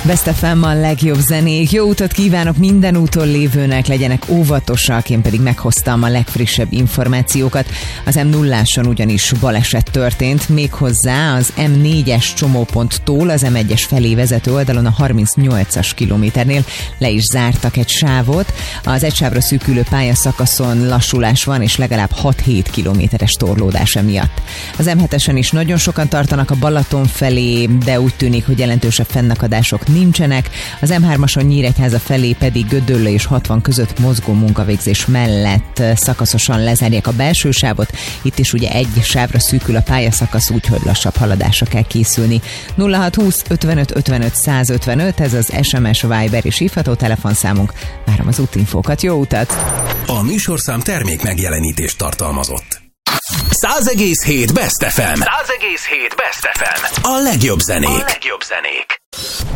Best FM a legjobb zenék. Jó utat kívánok minden úton lévőnek, legyenek óvatosak, én pedig meghoztam a legfrissebb információkat. Az M0-áson ugyanis baleset történt, méghozzá az M4-es csomóponttól az M1-es felé vezető oldalon a 38-as kilométernél le is zártak egy sávot. Az egy sávra szűkülő pályaszakaszon lassulás van, és legalább 6-7 kilométeres torlódás emiatt. Az M7-esen is nagyon sokan tartanak a Balaton felé, de úgy tűnik, hogy jelentősebb fennakadások nincsenek. Az M3-ason Nyíregyháza felé pedig Gödöllő és 60 között mozgó munkavégzés mellett szakaszosan lezárják a belső sávot. Itt is ugye egy sávra szűkül a pályaszakasz, úgyhogy lassabb haladásra kell készülni. 0620 55 55 155, ez az SMS, Viber és hívható telefonszámunk. Várom az útinfókat, jó utat! A műsorszám termék megjelenítést tartalmazott. 100,7 Best FM. 100,7 Best FM. A legjobb zenék.